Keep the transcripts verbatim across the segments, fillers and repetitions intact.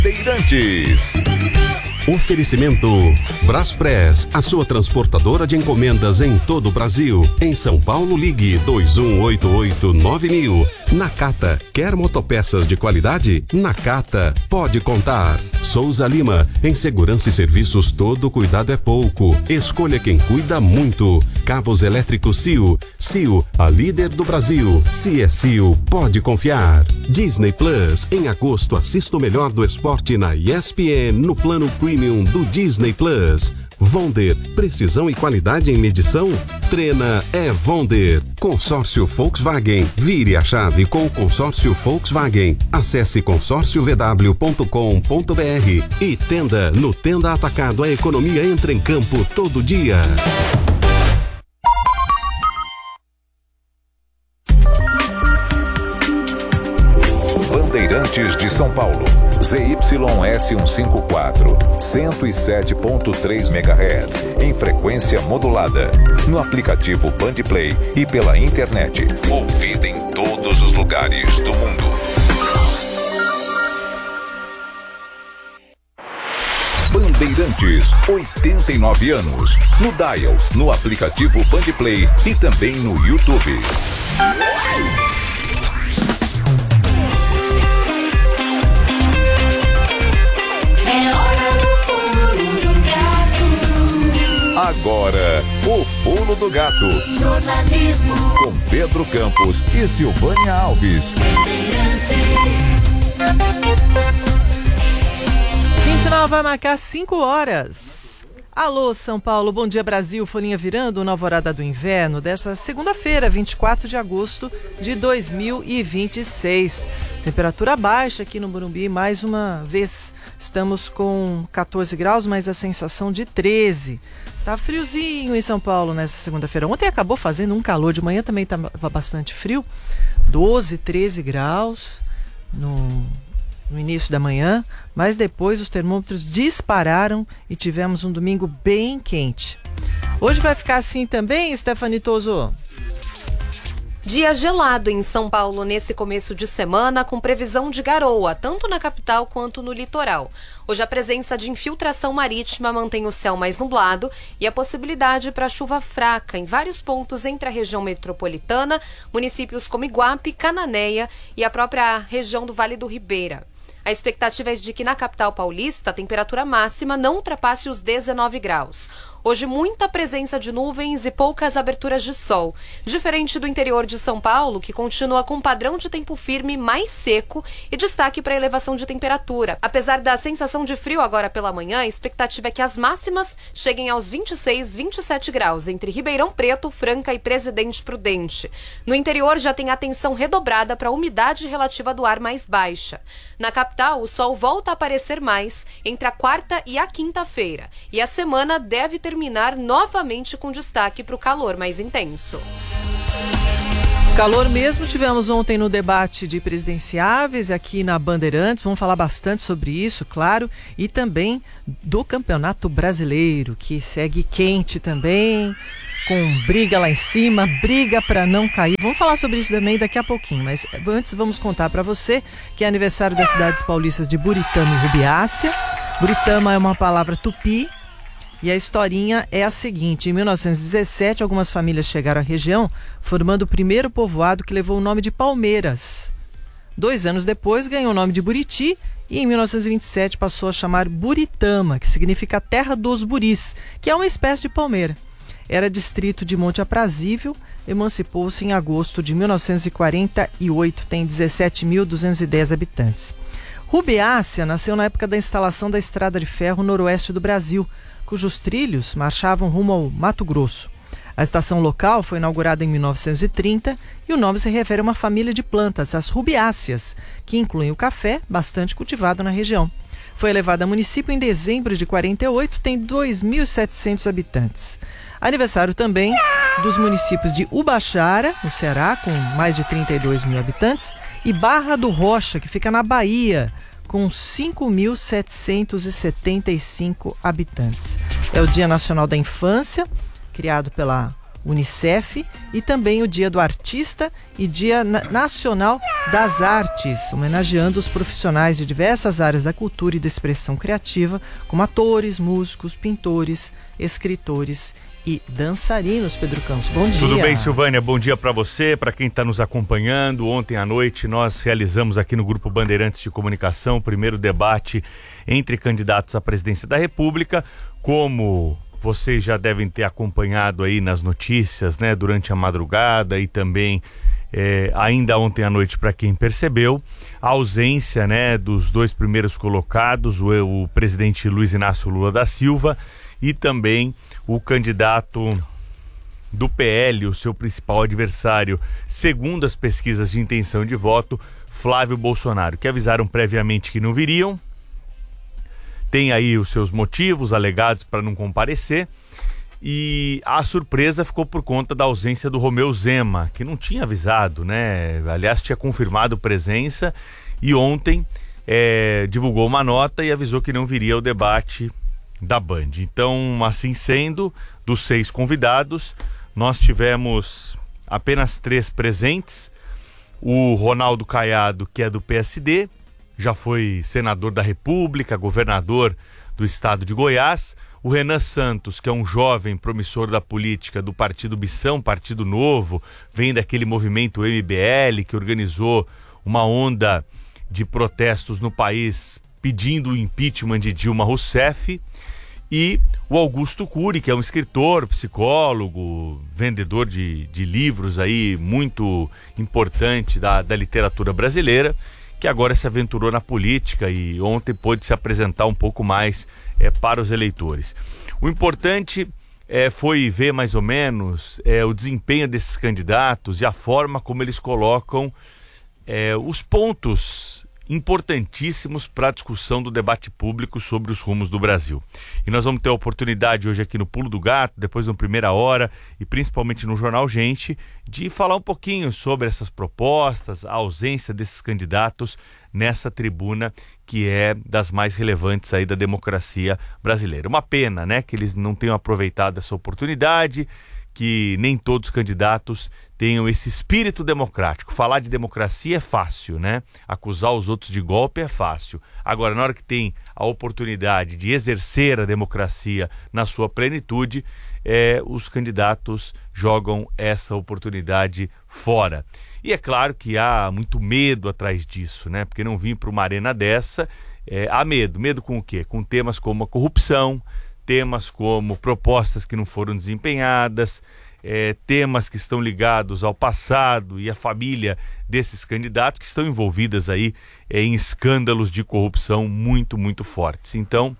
Bandeirantes. Oferecimento Braspress, a sua transportadora de encomendas em todo o Brasil. Em São Paulo, ligue dois um oito oito nove mil. Nakata, quer motopeças de qualidade? Nakata, pode contar. Souza Lima, em segurança e serviços todo cuidado é pouco. Escolha quem cuida muito. Cabos elétricos C I O. C I O, a líder do Brasil. Se é C I O, pode confiar. Disney Plus, em agosto assista o melhor do esporte na E S P N no plano Premium do Disney Plus. Vonder, precisão e qualidade em medição? Trena é Vonder. Consórcio Volkswagen. Vire a chave com o consórcio Volkswagen. Acesse consórcio v w ponto com ponto b r. E Tenda. No Tenda Atacado, a economia entra em campo todo dia. Bandeirantes de São Paulo, Z Y S cento e cinquenta e quatro, cento e sete ponto três megahertz, em frequência modulada, no aplicativo Bandplay e pela internet, ouvida em todos os lugares do mundo. Bandeirantes, oitenta e nove anos, no Dial, no aplicativo Bandplay e também no YouTube. Agora, o Pulo do Gato. Jornalismo. Com Pedro Campos e Silvânia Alves. vinte e nove vai marcar cinco horas. Alô, São Paulo, bom dia Brasil, folhinha virando na alvorada do inverno desta segunda-feira, vinte e quatro de agosto de dois mil e vinte e seis. Temperatura baixa aqui no Morumbi, mais uma vez. Estamos com quatorze graus, mas a sensação de treze. Tá friozinho em São Paulo nessa segunda-feira. Ontem acabou fazendo um calor, de manhã também estava bastante frio. doze, treze graus no, no início da manhã, mas depois os termômetros dispararam e tivemos um domingo bem quente. Hoje vai ficar assim também, Stephanie Toso? Dia gelado em São Paulo nesse começo de semana, com previsão de garoa, tanto na capital quanto no litoral. Hoje a presença de infiltração marítima mantém o céu mais nublado e a possibilidade para chuva fraca em vários pontos entre a região metropolitana, municípios como Iguape, Cananéia e a própria região do Vale do Ribeira. A expectativa é de que na capital paulista a temperatura máxima não ultrapasse os dezenove graus. Hoje, muita presença de nuvens e poucas aberturas de sol. Diferente do interior de São Paulo, que continua com um padrão de tempo firme mais seco e destaque para a elevação de temperatura. Apesar da sensação de frio agora pela manhã, a expectativa é que as máximas cheguem aos vinte e seis, vinte e sete graus entre Ribeirão Preto, Franca e Presidente Prudente. No interior já tem atenção redobrada para a umidade relativa do ar mais baixa. Na capital, o sol volta a aparecer mais entre a quarta e a quinta-feira. E a semana deve ter terminar novamente com destaque para o calor mais intenso. Calor mesmo tivemos ontem no debate de presidenciáveis aqui na Bandeirantes. Vamos falar bastante sobre isso, claro, e também do Campeonato Brasileiro, que segue quente também, com briga lá em cima, briga para não cair. Vamos falar sobre isso também daqui a pouquinho, mas antes vamos contar para você que é aniversário das cidades paulistas de Buritama e Rubiácea. Buritama é uma palavra tupi. E a historinha é a seguinte: em mil novecentos e dezessete, algumas famílias chegaram à região, formando o primeiro povoado que levou o nome de Palmeiras. Dois anos depois, ganhou o nome de Buriti e em mil novecentos e vinte e sete passou a chamar Buritama, que significa terra dos buris, que é uma espécie de palmeira. Era distrito de Monte Aprazível, emancipou-se em agosto de mil novecentos e quarenta e oito, tem dezessete mil duzentos e dez habitantes. Rubiácea nasceu na época da instalação da estrada de ferro noroeste do Brasil, cujos trilhos marchavam rumo ao Mato Grosso. A estação local foi inaugurada em mil novecentos e trinta e o nome se refere a uma família de plantas, as rubiáceas, que incluem o café, bastante cultivado na região. Foi elevada a município em dezembro de quarenta e oito, tem dois mil e setecentos habitantes. Aniversário também dos municípios de Ubachara, no Ceará, com mais de trinta e dois mil habitantes, e Barra do Rocha, que fica na Bahia, com cinco mil setecentos e setenta e cinco habitantes. É o Dia Nacional da Infância, criado pela Unicef, e também o Dia do Artista e Dia Nacional das Artes, homenageando os profissionais de diversas áreas da cultura e da expressão criativa, como atores, músicos, pintores, escritores e dançarinos. Pedro Campos, bom dia. Tudo bem, Silvânia? Bom dia para você, para quem está nos acompanhando. Ontem à noite nós realizamos aqui no Grupo Bandeirantes de Comunicação o primeiro debate entre candidatos à presidência da República. Como vocês já devem ter acompanhado aí nas notícias, né, durante a madrugada e também é, ainda ontem à noite, para quem percebeu, a ausência, né, dos dois primeiros colocados, o, o presidente Luiz Inácio Lula da Silva e também o candidato do P L, o seu principal adversário, segundo as pesquisas de intenção de voto, Flávio Bolsonaro, que avisaram previamente que não viriam. Tem aí os seus motivos alegados para não comparecer, e a surpresa ficou por conta da ausência do Romeu Zema, que não tinha avisado, né? Aliás, tinha confirmado presença e ontem é, divulgou uma nota e avisou que não viria ao debate da Band. Então, assim sendo, dos seis convidados, nós tivemos apenas três presentes. O Ronaldo Caiado, que é do P S D, já foi senador da República, governador do estado de Goiás. O Renan Santos, que é um jovem promissor da política do Partido Bição, Partido Novo, vem daquele movimento M B L que organizou uma onda de protestos no país pedindo o impeachment de Dilma Rousseff. E o Augusto Cury, que é um escritor, psicólogo, vendedor de, de livros aí muito importante da, da literatura brasileira, que agora se aventurou na política e ontem pôde se apresentar um pouco mais é, para os eleitores. O importante é, foi ver mais ou menos é, o desempenho desses candidatos e a forma como eles colocam é, os pontos importantíssimos para a discussão do debate público sobre os rumos do Brasil. E nós vamos ter a oportunidade hoje aqui no Pulo do Gato, depois no Primeira Hora e principalmente no Jornal Gente, de falar um pouquinho sobre essas propostas, a ausência desses candidatos nessa tribuna que é das mais relevantes aí da democracia brasileira. Uma pena, né, que eles não tenham aproveitado essa oportunidade, que nem todos os candidatos tenham esse espírito democrático. Falar de democracia é fácil, né? Acusar os outros de golpe é fácil. Agora, na hora que tem a oportunidade de exercer a democracia na sua plenitude, é, os candidatos jogam essa oportunidade fora. E é claro que há muito medo atrás disso, né? Porque não vir para uma arena dessa, é, há medo. Medo com o quê? Com temas como a corrupção, temas como propostas que não foram desempenhadas, é, temas que estão ligados ao passado e à família desses candidatos que estão envolvidas aí é, em escândalos de corrupção muito, muito fortes. Então,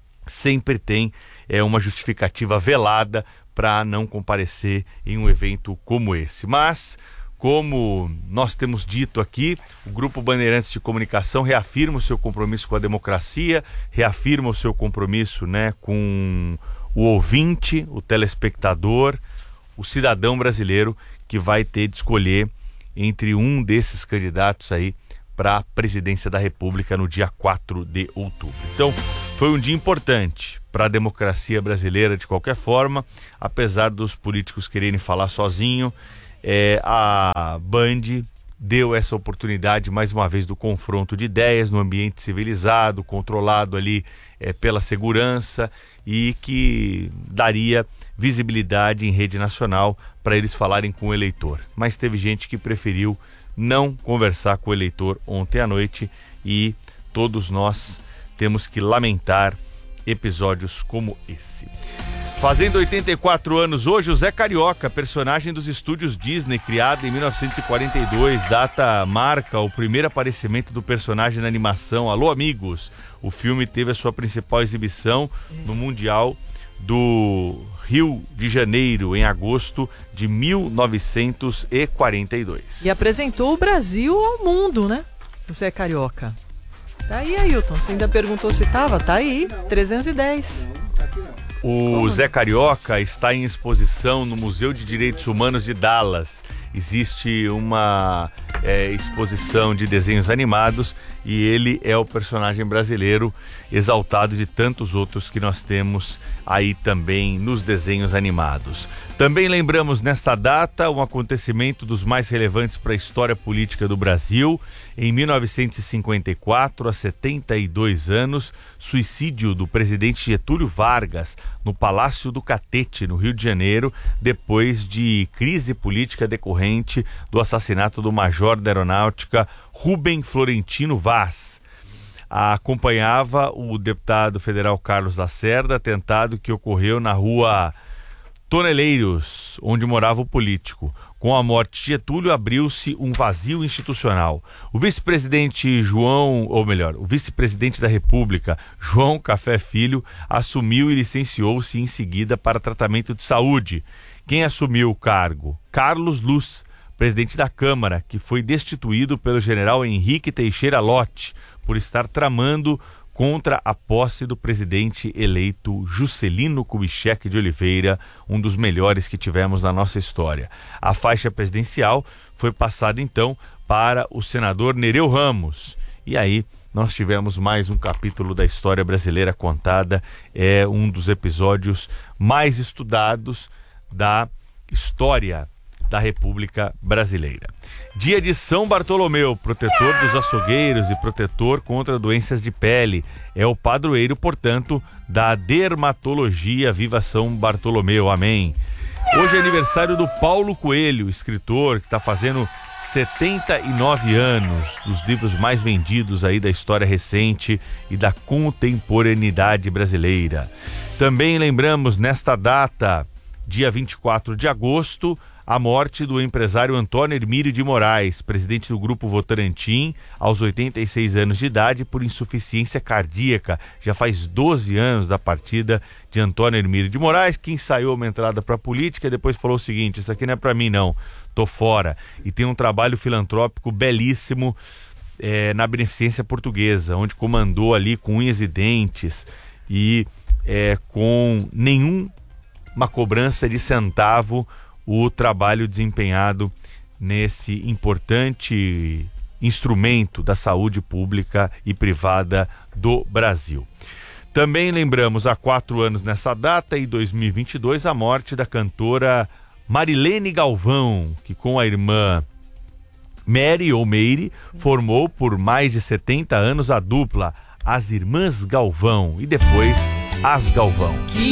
sempre tem é, uma justificativa velada para não comparecer em um evento como esse. Mas, como nós temos dito aqui, o Grupo Bandeirantes de Comunicação reafirma o seu compromisso com a democracia, reafirma o seu compromisso, né, com o ouvinte, o telespectador, o cidadão brasileiro que vai ter de escolher entre um desses candidatos aí para a presidência da República no dia quatro de outubro. Então, foi um dia importante para a democracia brasileira de qualquer forma, apesar dos políticos quererem falar sozinho. É, a Band deu essa oportunidade mais uma vez do confronto de ideias no ambiente civilizado, controlado ali é, pela segurança, e que daria visibilidade em rede nacional para eles falarem com o eleitor. Mas teve gente que preferiu não conversar com o eleitor ontem à noite, e todos nós temos que lamentar episódios como esse. Fazendo oitenta e quatro anos hoje, o Zé Carioca, personagem dos estúdios Disney, criado em mil novecentos e quarenta e dois, data marca o primeiro aparecimento do personagem na animação Alô Amigos. O filme teve a sua principal exibição no Mundial do Rio de Janeiro, em agosto de mil novecentos e quarenta e dois. E apresentou o Brasil ao mundo, né? O Zé Carioca. Tá aí, Ailton. Você ainda perguntou se tava? Tá aí, trezentos e dez. Não, não tá aqui não. O Como? Zé Carioca está em exposição no Museu de Direitos Humanos de Dallas. Existe uma é, exposição de desenhos animados e ele é o personagem brasileiro exaltado de tantos outros que nós temos aí também nos desenhos animados. Também lembramos nesta data um acontecimento dos mais relevantes para a história política do Brasil. Em mil novecentos e cinquenta e quatro, há setenta e dois anos, suicídio do presidente Getúlio Vargas no Palácio do Catete, no Rio de Janeiro, depois de crise política decorrente do assassinato do major da Aeronáutica Rubem Florentino Vaz. Acompanhava o deputado federal Carlos Lacerda, atentado que ocorreu na rua Toneleiros, onde morava o político. Com a morte de Getúlio, abriu-se um vazio institucional. O vice-presidente João, ou melhor, o vice-presidente da República, João Café Filho, assumiu e licenciou-se em seguida para tratamento de saúde. Quem assumiu o cargo? Carlos Luz, presidente da Câmara, que foi destituído pelo general Henrique Teixeira Lott por estar tramando contra a posse do presidente eleito Juscelino Kubitschek de Oliveira, um dos melhores que tivemos na nossa história. A faixa presidencial foi passada então para o senador Nereu Ramos. E aí nós tivemos mais um capítulo da história brasileira contada. É um dos episódios mais estudados da história da República Brasileira. Dia de São Bartolomeu, protetor dos açougueiros e protetor contra doenças de pele. É o padroeiro, portanto, da dermatologia. Viva São Bartolomeu, amém. Hoje é aniversário do Paulo Coelho, escritor que está fazendo setenta e nove anos, dos livros mais vendidos aí da história recente e da contemporaneidade brasileira. Também lembramos nesta data, dia vinte e quatro de agosto, a morte do empresário Antônio Hermílio de Moraes, presidente do Grupo Votorantim, aos oitenta e seis anos de idade, por insuficiência cardíaca. Já faz doze anos da partida de Antônio Hermílio de Moraes, que ensaiou uma entrada para a política e depois falou o seguinte: isso aqui não é para mim não, tô fora. E tem um trabalho filantrópico belíssimo é, na Beneficência Portuguesa, onde comandou ali com unhas e dentes e é, com nenhuma cobrança de centavo o trabalho desempenhado nesse importante instrumento da saúde pública e privada do Brasil. Também lembramos há quatro anos nessa data, em dois mil e vinte e dois, a morte da cantora Marilene Galvão, que com a irmã Mary ou Meire formou por mais de setenta anos a dupla As Irmãs Galvão e depois As Galvão.